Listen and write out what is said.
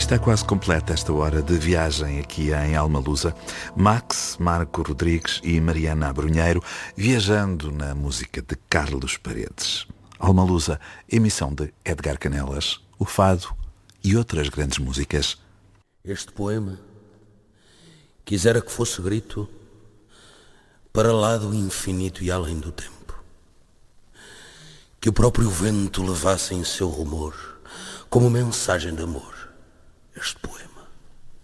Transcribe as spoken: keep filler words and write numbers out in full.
Está quase completa esta hora de viagem aqui em Almalusa. Max, Marco Rodrigues e Mariana Abrunheiro viajando na música de Carlos Paredes. Almalusa, emissão de Edgar Canelas, o fado e outras grandes músicas. Este poema quisera que fosse grito para lá do infinito e além do tempo. Que o próprio vento levasse em seu rumor, como mensagem de amor, este poema.